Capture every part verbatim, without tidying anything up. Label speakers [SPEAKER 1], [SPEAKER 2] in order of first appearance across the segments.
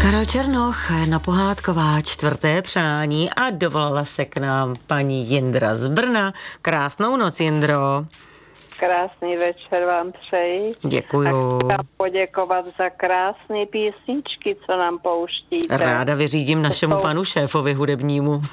[SPEAKER 1] Karel Černoch, Jana Pohádková, čtvrté přání a dovolala se k nám paní Jindra z Brna. Krásnou noc, Jindro.
[SPEAKER 2] Krásný večer vám přeji.
[SPEAKER 1] Děkuju.
[SPEAKER 2] A chci poděkovat za krásné písničky, co nám pouštíte.
[SPEAKER 1] Ráda vyřídím našemu
[SPEAKER 2] jsou...
[SPEAKER 1] panu šéfovi hudebnímu.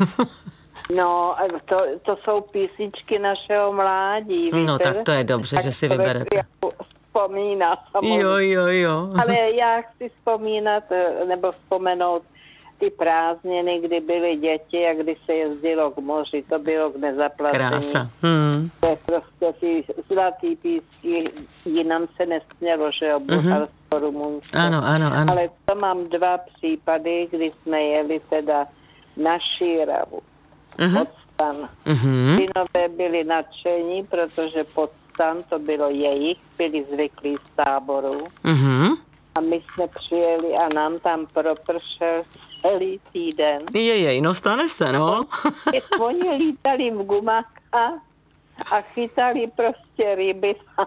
[SPEAKER 2] No, to, to jsou písničky našeho mládí. Víte?
[SPEAKER 1] No tak to je dobře, tak že si vyberete.
[SPEAKER 2] Vzpomíná samozřejmě.
[SPEAKER 1] Jo, jo, jo.
[SPEAKER 2] Ale já chci vzpomínat, nebo vzpomenout ty prázdniny, kdy byly děti a kdy se jezdilo k moři. To bylo k nezaplacení.
[SPEAKER 1] Krása. Hmm.
[SPEAKER 2] To je prostě ty zlatý písky, jinam se nesmělo, že jo, Bulharsko, mm-hmm. Rumunsko.
[SPEAKER 1] Ano, ano, ano.
[SPEAKER 2] Ale to mám dva případy, kdy jsme jeli teda na Šíravu.
[SPEAKER 1] Mm-hmm.
[SPEAKER 2] Podstan.
[SPEAKER 1] Mm-hmm.
[SPEAKER 2] Synové byli nadšení, protože Podstan, to bylo jejich, byli zvyklí z táboru.
[SPEAKER 1] Mm-hmm.
[SPEAKER 2] A my jsme přijeli a nám tam propršel celý týden.
[SPEAKER 1] Jejej, no stane se, no.
[SPEAKER 2] Oni lítali v gumách a chytali prostě ryby. A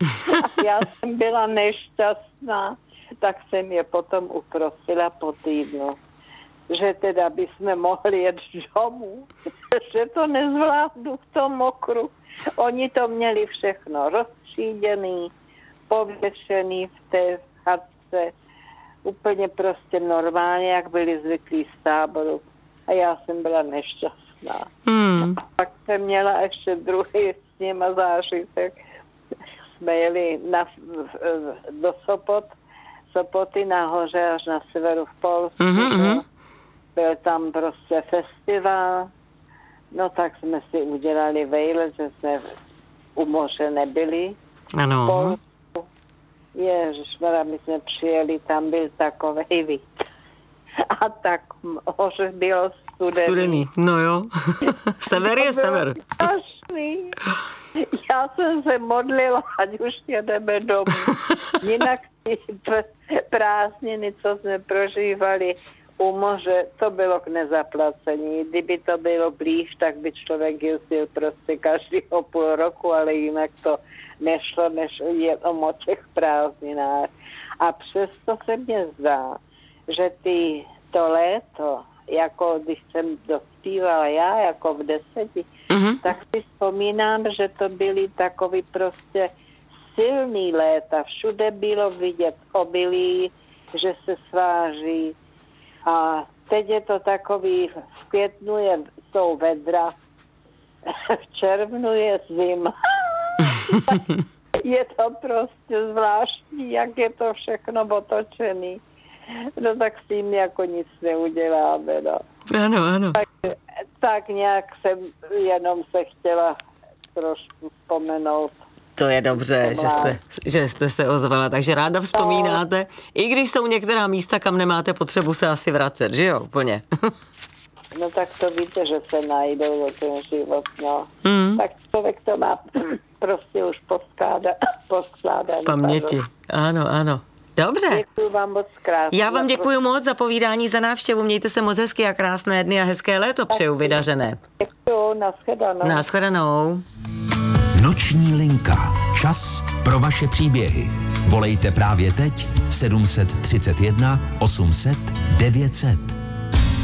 [SPEAKER 2] já jsem byla nešťastná, tak jsem je potom uprosila po týdnu, že teda bychom mohli jet domů, že to nezvládnu v tom mokru. Oni to měli všechno rozstříděný, pověšený v té chatce, úplně prostě normálně, jak byli zvyklí z táboru. A já jsem byla nešťastná.
[SPEAKER 1] Hmm.
[SPEAKER 2] A pak jsem měla ještě druhý s nima zážitek. Jsme jeli na, do Sopot, Sopoty nahoře až na severu v Polsku.
[SPEAKER 1] Mm-hmm.
[SPEAKER 2] Byl tam prostě festival. No tak jsme si udělali vejlet, že jsme u moře nebyli.
[SPEAKER 1] Ano.
[SPEAKER 2] Ježišmarja, my jsme přijeli, tam byl takovej vítr. A tak moře bylo studený.
[SPEAKER 1] Studený, no jo. Sever je sever.
[SPEAKER 2] Strašný. Já jsem se modlila, ať už jedeme domů. Jinak ty prázdniny, co jsme prožívali u moře, to bylo k nezaplacení. Kdyby to bylo blíž, tak by člověk jezdil prostě každýho půl roku, ale jinak to nešlo, než jenom o těch prázdninách. A přesto se mně zdá, že ty, to léto, jako když jsem dospívala já, jako v deseti, mm-hmm. tak si vzpomínám, že to byly takový prostě silný léta. Všude bylo vidět obilí, že se sváží. A teď je to takový, v květnu je, jsou vedra, v červnu je zima. Je to prostě zvláštní, jak je to všechno otočený. No tak s tím jako nic neuděláme, no.
[SPEAKER 1] Ano, ano.
[SPEAKER 2] Tak, tak nějak jsem jenom se chtěla trošku vzpomenout.
[SPEAKER 1] To je dobře, že jste, že jste se ozvala, takže ráda vzpomínáte, no. I když jsou některá místa, kam nemáte potřebu se asi vracet, že jo, úplně.
[SPEAKER 2] No tak to víte, že se najdou do ten život, no.
[SPEAKER 1] Mm.
[SPEAKER 2] Tak člověk to má prostě už poskládat.
[SPEAKER 1] Paměti, ano, ano. Dobře.
[SPEAKER 2] Děkuji vám moc krásně.
[SPEAKER 1] Já vám děkuji moc za povídání, za návštěvu. Mějte se moc hezky a krásné dny a hezké léto přeju vydařené.
[SPEAKER 2] Děkuji, nashledanou.
[SPEAKER 1] Nashledanou.
[SPEAKER 3] Noční linka. Čas pro vaše příběhy. Volejte právě teď sedm set třicet jedna osm set devět set.